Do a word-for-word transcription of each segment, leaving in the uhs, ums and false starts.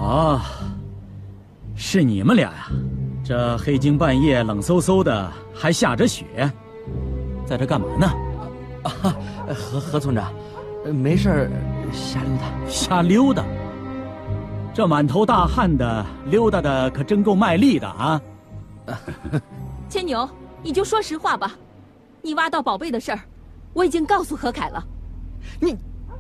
哦，是你们俩呀！这黑更半夜，冷飕飕的，还下着雪，在这干嘛呢？ 啊，何何村长，没事儿，瞎溜达。 瞎溜达？这满头大汗的，溜达的可真够卖力的啊！ 牵牛，你就说实话吧，你挖到宝贝的事儿，我已经告诉何凯了。 你，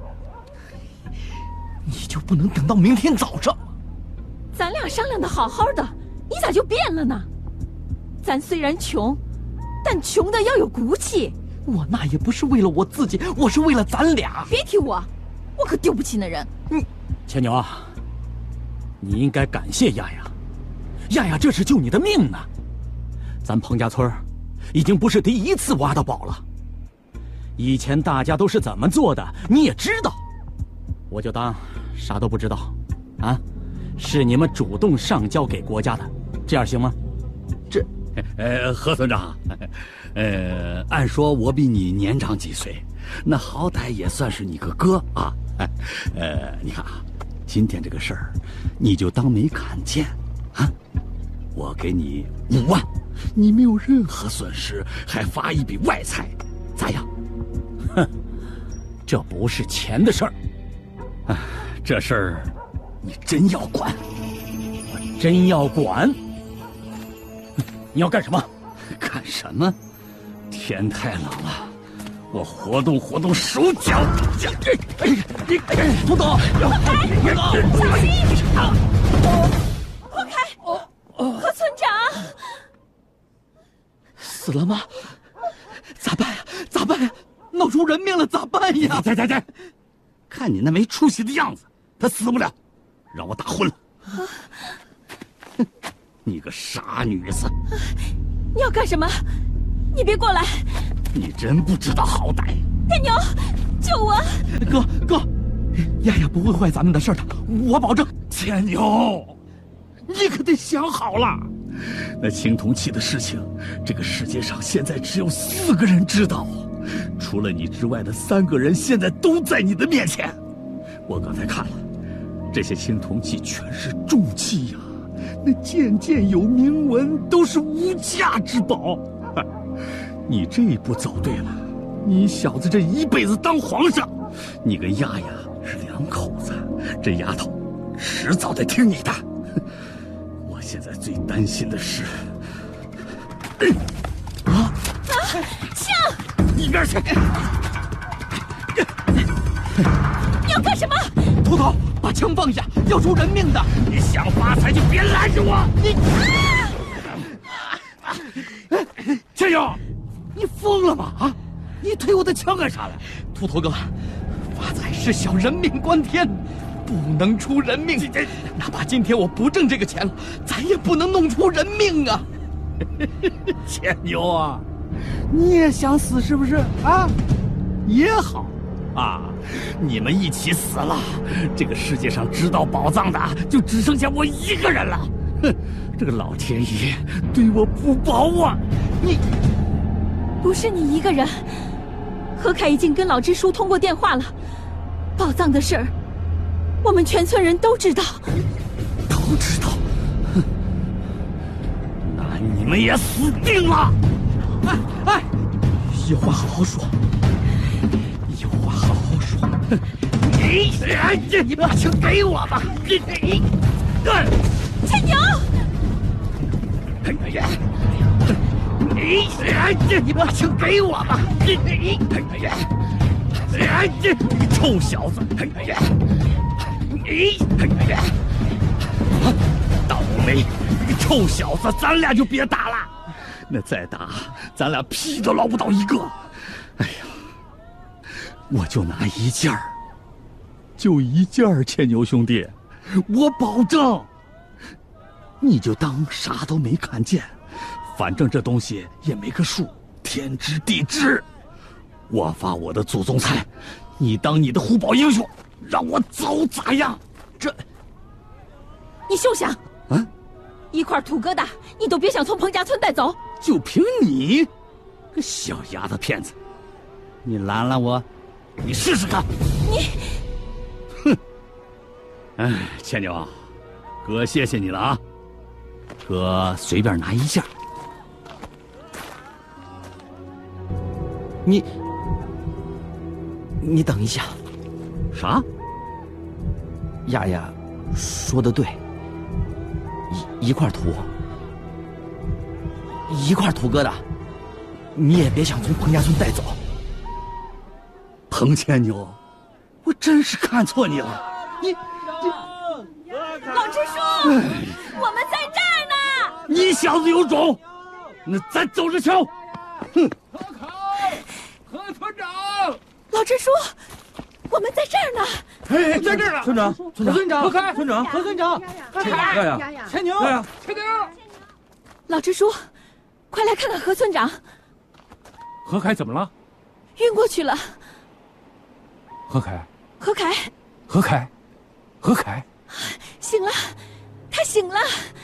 你就不能等到明天早上？ 咱俩商量的好好的，你咋就变了呢？咱虽然穷，但穷的要有骨气。 我那也不是为了我自己，我是为了咱俩。 别提我，我可丢不起那人。 你， 牵牛啊，你应该感谢丫丫，丫丫这是救你的命呢。咱彭家村已经不是第一次挖到宝了，以前大家都是怎么做的，你也知道，我就当啥都不知道，啊，是你们主动上交给国家的，这样行吗？ 这， 呃，何村长，呃，按说我比你年长几岁，那好歹也算是你个哥啊。呃，你看啊，今天这个事儿，你就当没看见啊。我给你五万，你没有任何损失，还发一笔外财，咋样？ 哼，这不是钱的事儿， 啊，这事儿你真要管？ 我真要管？你要干什么？ 干什么？天太冷了，我活动活动手脚。 哎，你涂总，涂总， 小心！活开！何村长， 死了吗？咋办呀？咋办呀？闹出人命了咋办呀？ 在在在，看你那没出息的样子，他死不了，让我打昏了。哼，你个傻女子！ 你要干什么？你别过来！ 你真不知道好歹！ 天牛，救我！ 哥哥，丫丫不会坏咱们的事的，我保证。 天牛，你可得想好了，那青铜器的事情，这个世界上现在只有四个人知道，除了你之外的三个人现在都在你的面前。我刚才看了，这些青铜器全是重器呀、啊，那件件有铭文，都是无价之宝。你这一步走对了，你小子这一辈子当皇上，你跟丫丫是两口子，这丫头迟早得听你的。我现在最担心的是， 啊！枪！ 一边去！ 你要干什么？ 秃头，把枪放下，要出人命的！ 你想发财就别拦着我！你，千勇，你疯了吗？啊！你推我的枪干啥来？ 秃头哥，发财是小，人命关天，不能出人命。哪怕今天我不挣这个钱了，咱也不能弄出人命啊！ 千牛啊，你也想死是不是啊？也好啊，你们一起死了，这个世界上知道宝藏的就只剩下我一个人了。哼，这个老天爷对我不薄啊！你不是你一个人，何凯已经跟老支书通过电话了，宝藏的事儿，我们全村人都知道。 都知道？哼，那你们也死定了！ 哎哎，有话好好说，有话好好说。 你你你把枪给我吧！你你， 千牛， 你你你把枪给我吧！你你你你臭小子！你倒霉！你臭小子，咱俩就别打了。那再打，咱俩屁都捞不到一个。哎呀，我就拿一件儿，就一件儿，牵牛兄弟，我保证，你就当啥都没看见。反正这东西也没个数，天知地知。我发我的祖宗财，你当你的护宝英雄，让我走咋样？这， 你休想！ 啊， 一块土疙瘩你都别想从彭家村带走。 就凭你，个小丫头片子，你拦拦我，你试试看。 你， 哼！哎，牵牛， 哥谢谢你了啊。 哥随便拿一下。 你，你等一下。 啥？ 丫丫说的对，一一块土，一块土疙瘩，你也别想从彭家村带走。 彭千牛，我真是看错你了。你你， 老支书，我们在这儿呢。 你小子有种，那咱走着瞧。哼！ 何凯，何村长， 老支书，我们在这儿呢。 哎，在这儿呢。 村长， 何村长， 何开， 村长，何村长， 丫丫， 牵牛， 丫丫， 牵牛。 老支书，快来看看何村长。 何凯怎么了？ 晕过去了。 何凯， 何凯， 何凯，何凯， 醒了，他醒了。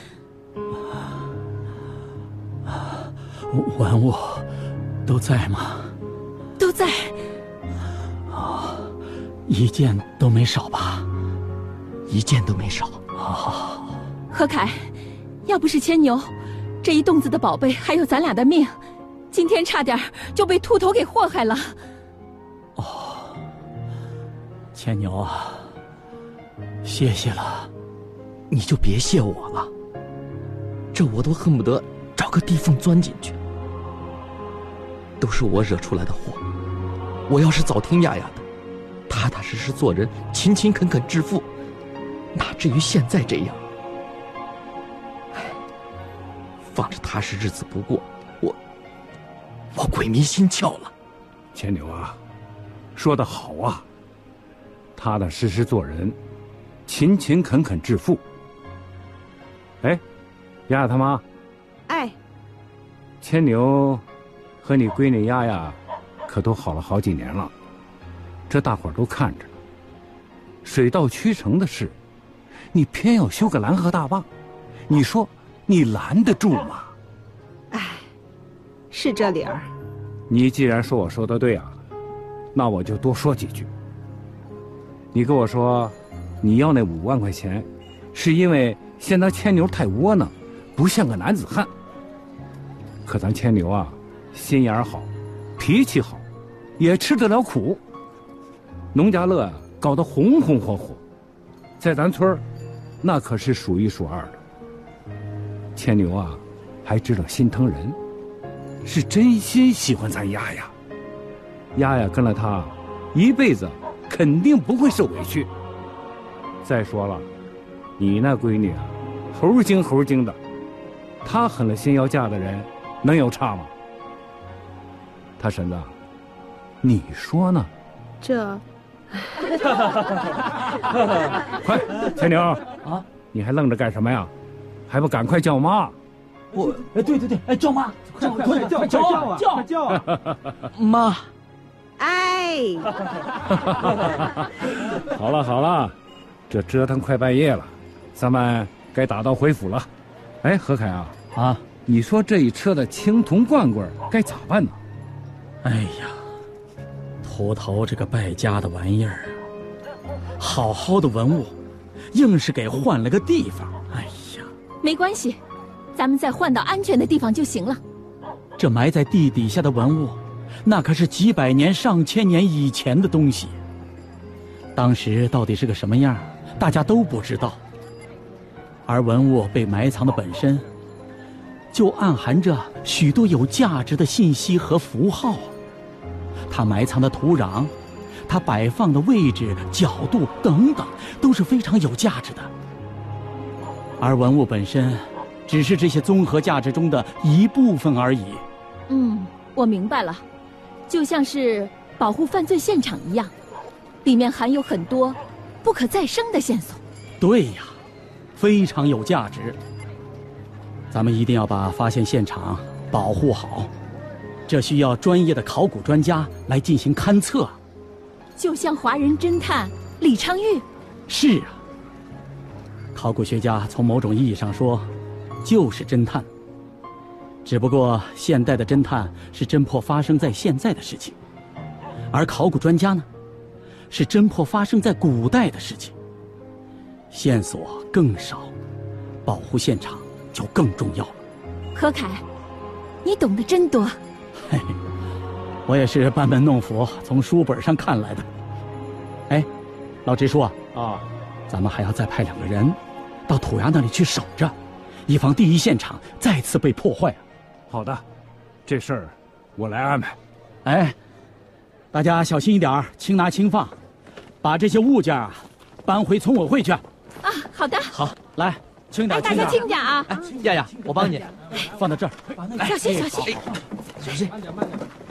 文物都在吗？ 都在。 啊，一件都没少吧？ 一件都没少。 啊， 何凯，要不是牵牛，这一洞子的宝贝还有咱俩的命，今天差点就被秃头给祸害了。 哦，牵牛啊，谢谢了。 你就别谢我了，这我都恨不得找个地缝钻进去。都是我惹出来的祸，我要是早听丫丫的，踏踏实实做人，勤勤恳恳致富，哪至于现在这样？唉，放着踏实日子不过，我我鬼迷心窍了。 牵牛啊，说得好啊，踏踏实实做人，勤勤恳恳致富。哎，丫丫他妈， 哎， 牵牛和你闺女丫丫可都好了好几年了，这大伙儿都看着呢。水到渠成的事，你偏要修个拦河大坝，你说你拦得住吗？ 哎，是这理儿。 你既然说我说的对啊，那我就多说几句。你跟我说，你要那五万块钱，是因为嫌他牵牛太窝囊，不像个男子汉。可咱牵牛啊，心眼好，脾气好，也吃得了苦。农家乐啊搞得红红火火，在咱村儿，那可是数一数二的。牵牛啊，还知道心疼人，是真心喜欢咱丫丫。丫丫跟了他，一辈子肯定不会受委屈。再说了，你那闺女啊，猴精猴精的，她狠了心要嫁的人，能有差吗？他婶子，你说呢？ 这， 快，牵牛啊， 你还愣着干什么呀？还不赶快叫妈！ 我，哎，对对对，哎，叫妈，叫快叫叫啊叫叫啊！ 妈， 哎， 好了好了，这折腾快半夜了，咱们该打道回府了。哎，何凯啊， 啊， 你说这一车的青铜罐罐该咋办呢？ 哎呀，秃头这个败家的玩意儿，好好的文物，硬是给换了个地方。哎呀， 没关系，咱们再换到安全的地方就行了。 这埋在地底下的文物，那可是几百年、上千年以前的东西。当时到底是个什么样，大家都不知道。而文物被埋藏的本身，就暗含着许多有价值的信息和符号。它埋藏的土壤，它摆放的位置、角度等等，都是非常有价值的。而文物本身，只是这些综合价值中的一部分而已。 嗯，我明白了，就像是保护犯罪现场一样，里面含有很多不可再生的线索。 对呀，非常有价值。咱们一定要把发现现场保护好，这需要专业的考古专家来进行勘测。 就像华人侦探李昌钰。 是啊，考古学家从某种意义上说，就是侦探。只不过现代的侦探是侦破发生在现在的事情，而考古专家呢，是侦破发生在古代的事情，线索更少， 保护现场就更重要了。 何凯，你懂得真多。 嘿嘿，我也是班门弄斧，从书本上看来的。哎，老支书啊， 啊， 咱们还要再派两个人到土衙那里去守着，以防第一现场再次被破坏啊。 好的，这事儿我来安排。 哎，大家小心一点，轻拿轻放，把这些物件啊搬回村委会去。 啊，好的。 好，来，轻点， 哎，大家轻点啊！ 哎，亚亚，我帮你， 放到这儿。 小心，小心。 小心。 慢点，慢点。